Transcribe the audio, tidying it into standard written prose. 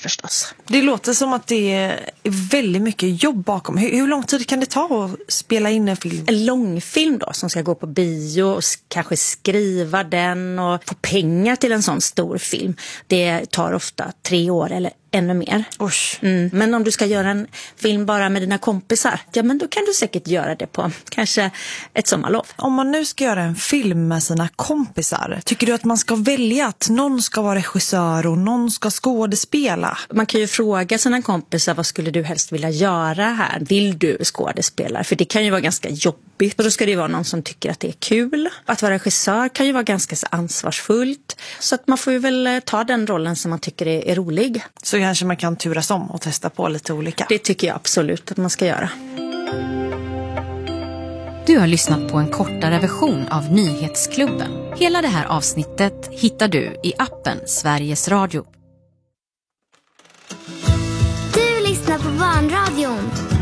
förstås. Det låter som att det är väldigt mycket jobb bakom. Hur lång tid kan det ta att spela in en film? En långfilm då som ska gå på bio och kanske skriva den och få pengar till en sån stor film. Det tar ofta 3 år eller ännu mer. Men om du ska göra en film bara med dina kompisar, ja men då kan du säkert göra det på kanske ett sommarlov. Om man nu ska göra en film med sina kompisar, tycker du att man ska välja att någon ska vara regissör och någon ska skådespela? Man kan ju fråga sina kompisar, vad skulle du helst vilja göra här? Vill du skådespela? För det kan ju vara ganska jobbigt. Och då ska det ju vara någon som tycker att det är kul. Att vara regissör kan ju vara ganska så ansvarsfullt. Så att man får ju väl ta den rollen som man tycker är rolig. Så kanske man kan turas om och testa på lite olika. Det tycker jag absolut att man ska göra. Du har lyssnat på en kortare version av Nyhetsklubben. Hela det här avsnittet hittar du i appen Sveriges Radio. Du lyssnar på Barnradion.